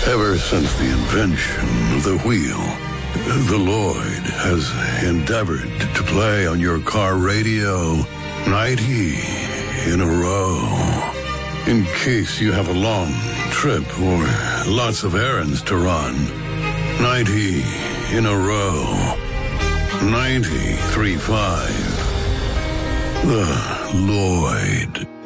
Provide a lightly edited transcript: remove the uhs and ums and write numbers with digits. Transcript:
Ever since the invention of the wheel, the Lloyd has endeavored to play on your car radio 90 in a row. In case you have a long trip or lots of errands to run, 90 in a row. 93.5. The Lloyd.